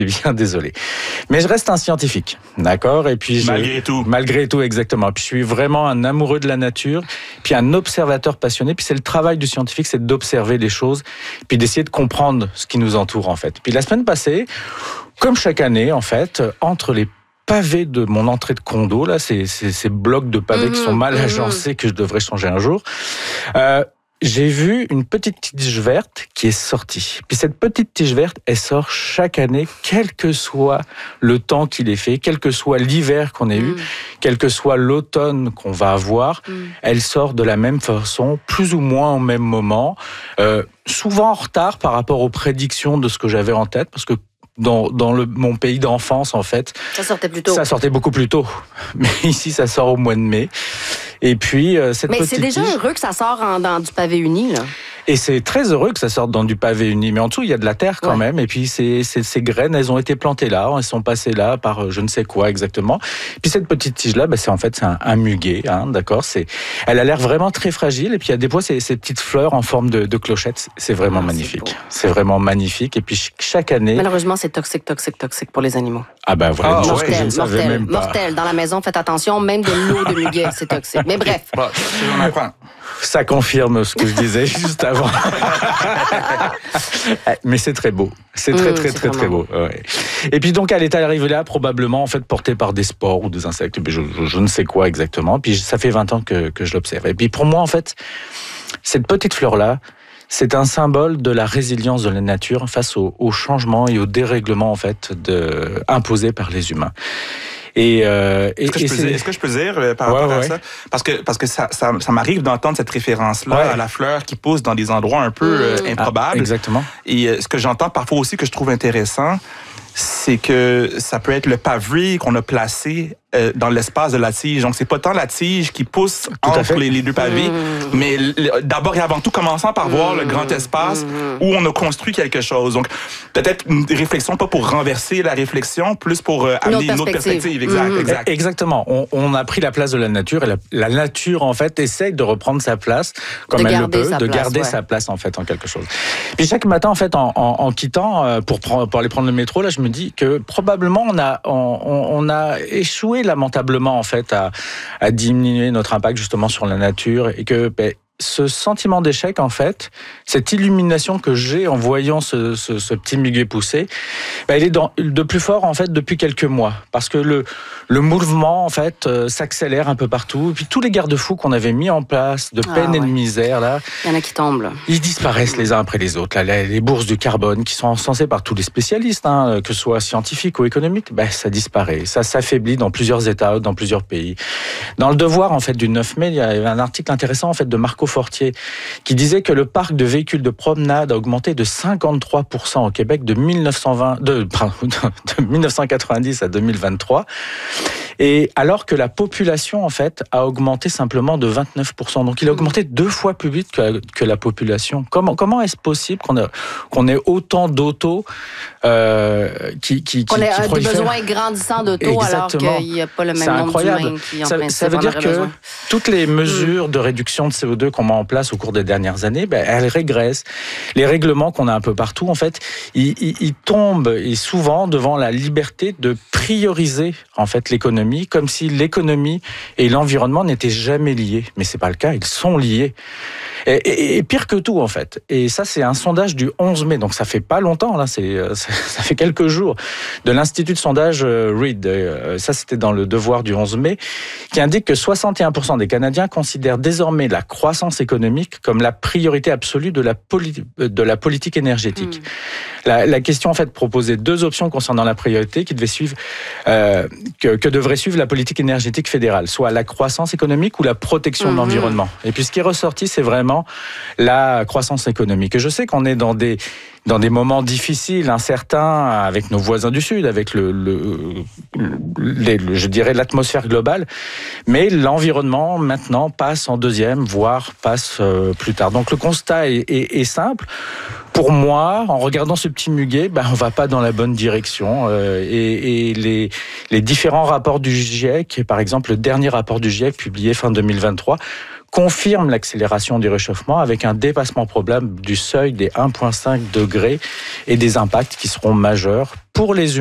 bien désolé. Mais je reste un scientifique, d'accord ? Et puis malgré tout, exactement. Puis je suis vraiment un amoureux de la nature, puis un observateur passionné. Puis c'est le travail du scientifique, c'est d'observer les choses, puis d'essayer de comprendre ce qui nous entoure en fait. Puis la semaine passée, comme chaque année en fait, entre les pavés de mon entrée de condo, là, ces blocs de pavés qui sont mal agencés, que je devrais changer un jour, j'ai vu une petite tige verte qui est sortie. Puis cette petite tige verte, elle sort chaque année, quel que soit le temps qu'il ait fait, quel que soit l'hiver qu'on ait eu, quel que soit l'automne qu'on va avoir, elle sort de la même façon, plus ou moins au même moment, souvent en retard par rapport aux prédictions de ce que j'avais en tête, parce que dans mon pays d'enfance, en fait, ça sortait plus tôt. Ça sortait beaucoup plus tôt. Mais ici, ça sort au mois de mai. Et puis, Mais c'est déjà heureux que ça sort dans du pavé uni, là. Et c'est très heureux que ça sorte dans du pavé uni. Mais en dessous, il y a de la terre quand même. Et puis, ces graines, elles ont été plantées là. Elles sont passées là par je ne sais quoi exactement. Puis cette petite tige-là, c'est un muguet. Hein, d'accord. Elle a l'air vraiment très fragile. Et puis, il y a des fois, ces petites fleurs en forme de clochettes. C'est vraiment magnifique. C'est vraiment magnifique. Et puis, chaque année... Malheureusement, c'est toxique pour les animaux. Ah ben voilà, une chose que je ne savais même pas. Mortel. Dans la maison, faites attention. Même de l'eau de muguet, c'est toxique. Mais bref. Ça confirme ce que je disais juste avant. Mais c'est très beau. C'est très beau. Ouais. Et puis donc, elle est arrivée là, probablement, en fait, portée par des spores ou des insectes. Je ne sais quoi exactement. Puis ça fait 20 ans que je l'observe. Et puis pour moi, en fait, cette petite fleur-là, c'est un symbole de la résilience de la nature face aux changements et aux dérèglements, en fait, imposés par les humains. Est-ce que je peux dire par rapport à ça? Parce que ça m'arrive d'entendre cette référence-là à la fleur qui pousse dans des endroits un peu improbables. Exactement. Et ce que j'entends parfois aussi que je trouve intéressant, c'est que ça peut être le pavé qu'on a placé dans l'espace de la tige. Donc, c'est pas tant la tige qui pousse entre les deux pavés, mais d'abord et avant tout, commençant par voir le grand espace où on a construit quelque chose. Donc, peut-être une réflexion, pas pour renverser la réflexion, plus pour amener une autre perspective. Exact. Exactement. On a pris la place de la nature et la nature, en fait, essaye de reprendre sa place comme elle le peut, de garder sa place, en fait, en quelque chose. Puis chaque matin, en fait, en quittant pour aller prendre le métro, là, je me dis que probablement on a échoué lamentablement en fait à diminuer notre impact justement sur la nature et que ce sentiment d'échec, en fait, cette illumination que j'ai en voyant ce petit muguet pousser, elle est de plus fort, en fait, depuis quelques mois. Parce que le mouvement, en fait, s'accélère un peu partout. Et puis tous les garde-fous qu'on avait mis en place, de peine et de misère, là... Il y en a qui tombent, là. Ils disparaissent les uns après les autres. Là, les bourses du carbone, qui sont encensées par tous les spécialistes, que ce soit scientifiques ou économiques, ça disparaît. Ça s'affaiblit dans plusieurs États, dans plusieurs pays. Dans le Devoir, en fait, du 9 mai, il y a un article intéressant, en fait, de Marco Fortier, qui disait que le parc de véhicules de promenade a augmenté de 53% au Québec de 1990 à 2023. Et alors que la population, en fait, a augmenté simplement de 29%. Donc, il a augmenté 2 fois plus vite que la population. Comment est-ce possible qu'on ait autant d'autos qui qu'on ait des besoins grandissants d'autos alors qu'il n'y a pas le même nombre d'humains qui, en principe, ça veut dire que besoin. Toutes les mesures de réduction de CO2 qu'on met en place au cours des dernières années, elles régressent. Les règlements qu'on a un peu partout, en fait, ils tombent et souvent devant la liberté de prioriser, en fait, l'économie, comme si l'économie et l'environnement n'étaient jamais liés. Mais c'est pas le cas, ils sont liés. Et pire que tout, en fait. Et ça, c'est un sondage du 11 mai, donc ça fait pas longtemps, là, ça fait quelques jours, de l'Institut de sondage Reid. Ça, c'était dans le Devoir du 11 mai, qui indique que 61% des Canadiens considèrent désormais la croissance économique comme la priorité absolue de la politique énergétique. La question, en fait, proposait 2 options concernant la priorité qui devaient suivre, que devrait suivre la politique énergétique fédérale, soit la croissance économique ou la protection de l'environnement. Et puis, ce qui est ressorti, c'est vraiment la croissance économique. Et je sais qu'on est dans des moments difficiles, incertains, avec nos voisins du Sud, avec je dirais l'atmosphère globale, mais l'environnement maintenant passe en deuxième, voire passe plus tard. Donc le constat est simple. Pour moi, en regardant ce petit muguet, on va pas dans la bonne direction. Et les différents rapports du GIEC, par exemple le dernier rapport du GIEC publié fin 2023, confirme l'accélération du réchauffement avec un dépassement probable du seuil des 1,5 degrés et des impacts qui seront majeurs pour les humains.